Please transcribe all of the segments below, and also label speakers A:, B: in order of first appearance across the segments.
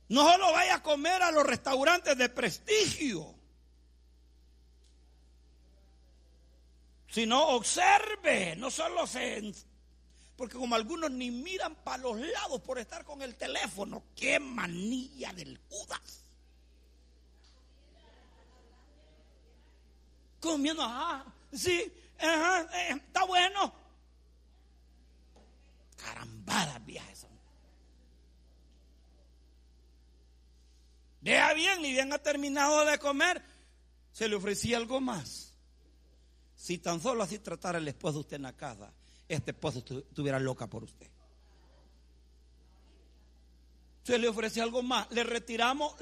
A: No solo vaya a comer a los restaurantes de prestigio, sino observe, no solo porque como algunos ni miran para los lados por estar con el teléfono. ¡Qué manía del Judas! Comiendo, sí, está bueno. Carambadas viejas son. Vea bien, ni bien ha terminado de comer, se le ofrecía algo más. Si tan solo así tratara el esposo de usted en la casa, este esposo estuviera loca por usted. Se le ofrece algo más. Le retiramos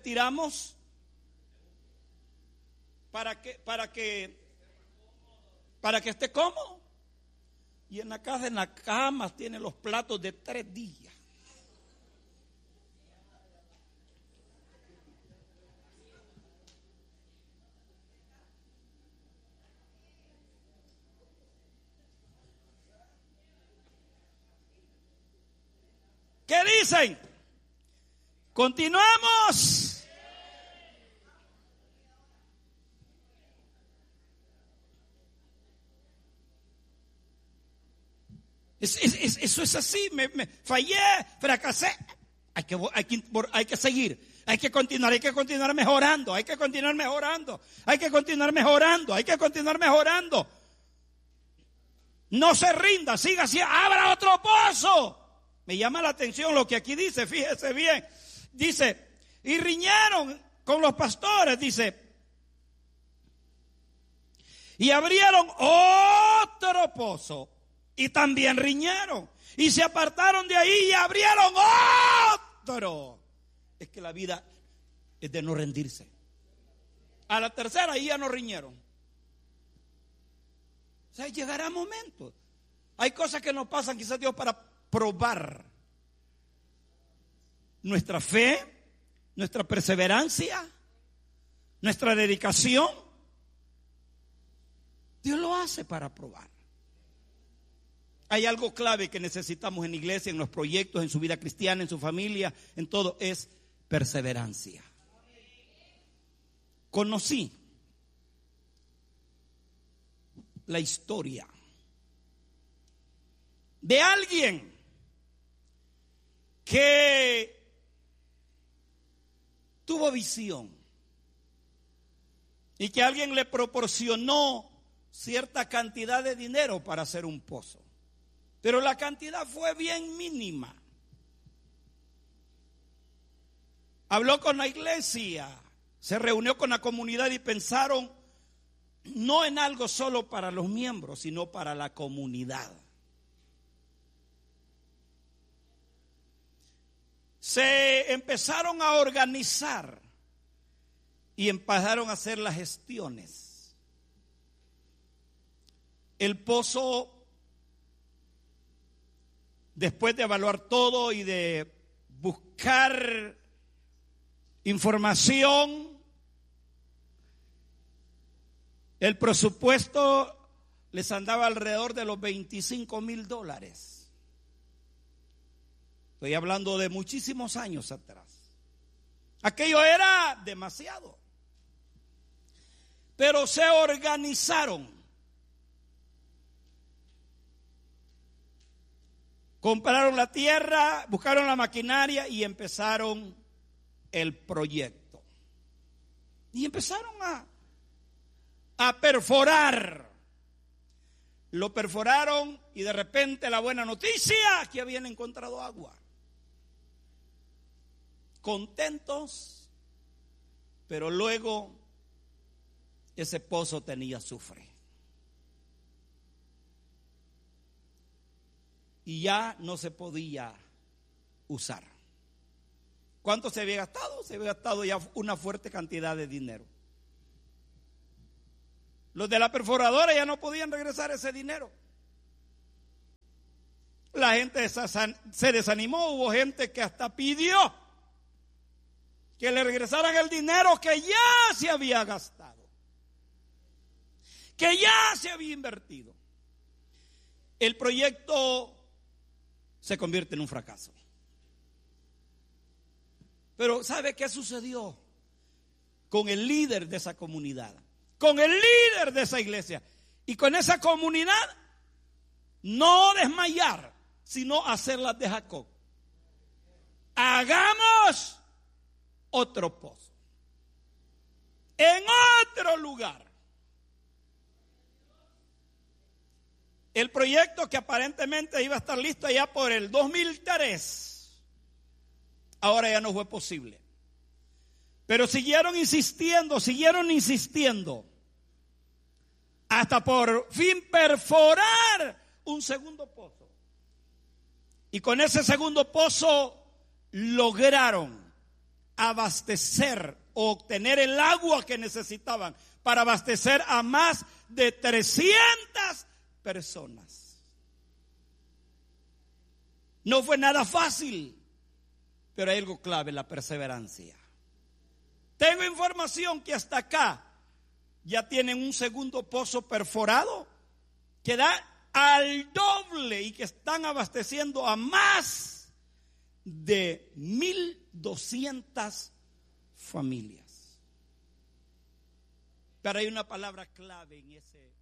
A: para que esté cómodo. Y en la casa, en la cama, tiene los platos de 3 días. ¿Qué dicen? Continuamos. Eso es así. Me fallé, fracasé. Hay que seguir. Hay que continuar mejorando. No se rinda, siga así. Abra otro pozo. Me llama la atención lo que aquí dice, fíjese bien. Dice, y riñeron con los pastores, dice, y abrieron otro pozo, y también riñeron, y se apartaron de ahí y abrieron otro. Es que la vida es de no rendirse. A la tercera ahí ya no riñeron. O sea, llegará momentos. Hay cosas que nos pasan, quizás Dios para probar nuestra fe, nuestra perseverancia, nuestra dedicación. Dios lo hace para probar. Hay algo clave que necesitamos en la iglesia, en los proyectos, en su vida cristiana, en su familia, en todo, es perseverancia. Conocí la historia de alguien que tuvo visión y que alguien le proporcionó cierta cantidad de dinero para hacer un pozo, pero la cantidad fue bien mínima. Habló con la iglesia, se reunió con la comunidad y pensaron no en algo solo para los miembros, sino para la comunidad. Se empezaron a organizar y empezaron a hacer las gestiones. El pozo, después de evaluar todo y de buscar información, el presupuesto les andaba alrededor de los $25,000. Estoy hablando de muchísimos años atrás. Aquello era demasiado. Pero se organizaron. Compraron la tierra, buscaron la maquinaria y empezaron el proyecto. Y empezaron a perforar. Lo perforaron y de repente la buena noticia, que habían encontrado agua. Contentos, pero luego ese pozo tenía azufre. Y ya no se podía usar. ¿Cuánto se había gastado? Se había gastado ya una fuerte cantidad de dinero. Los de la perforadora ya no podían regresar ese dinero. La gente se desanimó, hubo gente que hasta pidió que le regresaran el dinero que ya se había gastado, que ya se había invertido. El proyecto se convierte en un fracaso. Pero ¿sabe qué sucedió con el líder de esa comunidad? Con el líder de esa iglesia y con esa comunidad. No desmayar, sino hacer las de Jacob. Hagamos otro pozo en otro lugar. El proyecto, que aparentemente iba a estar listo ya por el 2003, ahora ya no fue posible. Pero siguieron insistiendo, hasta por fin perforar un segundo pozo. Y con ese segundo pozo lograron abastecer o obtener el agua que necesitaban para abastecer a más de 300 personas. No fue nada fácil, pero hay algo clave: la perseverancia. Tengo información que hasta acá ya tienen un segundo pozo perforado que da al doble y que están abasteciendo a más de 1,200 familias. Pero hay una palabra clave en ese